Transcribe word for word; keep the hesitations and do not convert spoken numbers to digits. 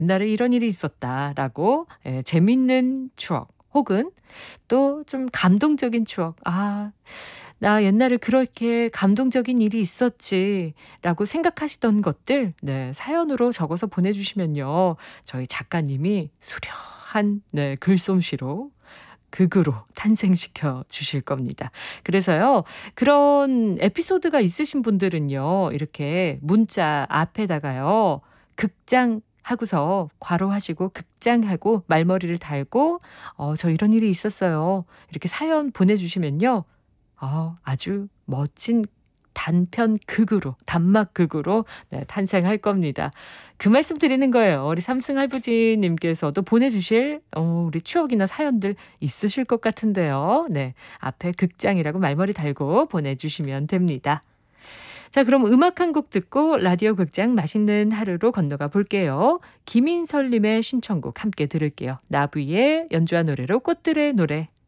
옛날에 이런 일이 있었다라고 예, 재밌는 추억 혹은 또 좀 감동적인 추억. '아 나 옛날에 그렇게 감동적인 일이 있었지.'라고 생각하시던 것들 네 사연으로 적어서 보내주시면요. 저희 작가님이 수려한 네 글솜씨로 극으로 탄생시켜 주실 겁니다. 그래서요. 그런 에피소드가 있으신 분들은요. 이렇게 문자 앞에다가요. 극장 하고서 괄호하시고 극장하고 말머리를 달고 어 "저 이런 일이 있었어요." 이렇게 사연 보내주시면요. 어 아주 멋진 단편 극으로 단막 극으로 네 탄생할 겁니다. 그 말씀 드리는 거예요. 우리 삼승 할부지님께서도 보내주실 어 우리 추억이나 사연들 있으실 것 같은데요. 네. 앞에 극장이라고 말머리 달고 보내주시면 됩니다. 자 그럼 음악 한 곡 듣고 라디오 극장 맛있는 하루로 건너가 볼게요. 김인설 님의 신청곡 함께 들을게요. 나비의 연주한 노래로 꽃들의 노래.